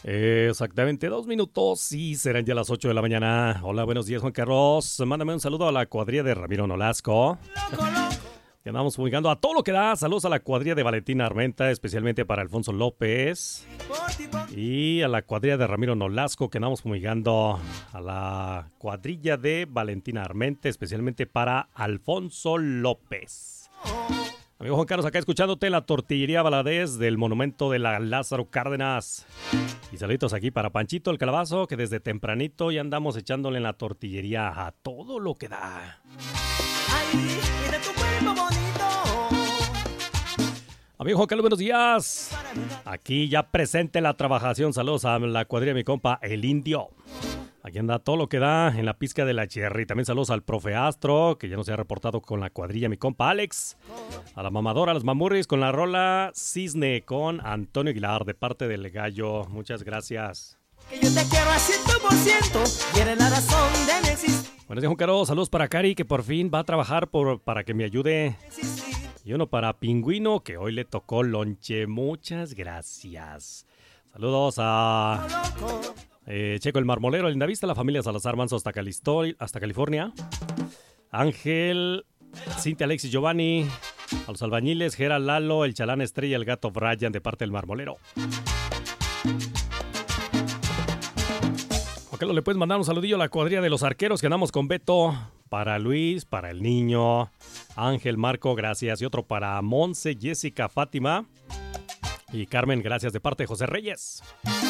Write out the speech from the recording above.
Exactamente 2 minutos y serán ya las 8 de la mañana. Hola, buenos días, Juan Carlos. Mándame un saludo a la cuadrilla de Ramiro Nolasco. Y andamos publicando a todo lo que da. Saludos a la cuadrilla de Valentina Armenta, especialmente para Alfonso López. Y a la cuadrilla de Ramiro Nolasco, que andamos fumigando a la cuadrilla de Valentina Armenta, especialmente para Alfonso López. Amigo Juan Carlos, acá escuchándote la tortillería Valadez del monumento de la Lázaro Cárdenas. Y saluditos aquí para Panchito el Calabazo, que desde tempranito ya andamos echándole en la tortillería a todo lo que da. Ay, de tu cuerpo bonito. Amigo Juan Carlos, buenos días. Aquí ya presente la trabajación. Saludos a la cuadrilla de mi compa, el Indio. Aquí anda todo lo que da en la pizca de la Cherry. También saludos al profe Astro, que ya nos ha reportado con la cuadrilla, mi compa Alex. A la mamadora, a los mamurris, con la rola Cisne con Antonio Aguilar, de parte del Gallo. Muchas gracias. Que yo te quiero a 100% y eres la razón de mi existir. Buenos días, Juan Carlos. Saludos para Cari, que por fin va a trabajar para que me ayude. Y uno para Pingüino, que hoy le tocó lonche. Muchas gracias. Saludos a Checo el Marmolero, el Lindavista, la familia Salazar Manso hasta California. Ángel, Cintia, Alexis, Giovanni, a los albañiles, Gera, Lalo, el Chalán Estrella, el Gato Brian, de parte del Marmolero. Juan Carlos, le puedes mandar un saludillo a la cuadrilla de los arqueros que andamos con Beto, para Luis, para el niño, Ángel, Marco, gracias. Y otro para Monse, Jessica, Fátima y Carmen, gracias, de parte de José Reyes.